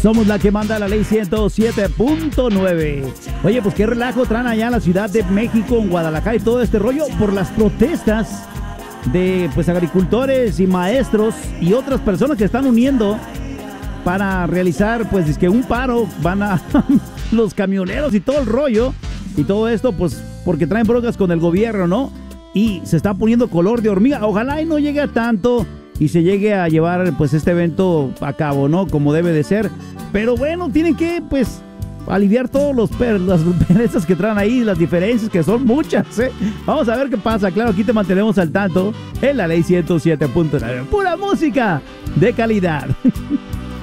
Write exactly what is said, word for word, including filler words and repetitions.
Somos la que manda la ley ciento siete punto nueve. Oye, pues qué relajo traen allá en la Ciudad de México, en Guadalajara y todo este rollo por las protestas de pues agricultores y maestros y otras personas que están uniendo para realizar pues es que un paro. Van a los camioneros y todo el rollo y todo esto pues porque traen broncas con el gobierno, ¿no? Y se está poniendo color de hormiga. Ojalá y no llegue a tanto y se llegue a llevar pues este evento a cabo, ¿no? Como debe de ser. Pero bueno, tienen que pues aliviar todos los per las perezas que traen ahí, las diferencias que son muchas, ¿eh? Vamos a ver qué pasa. Claro, aquí te mantenemos al tanto en la ley ciento siete punto nueve. Pura música de calidad.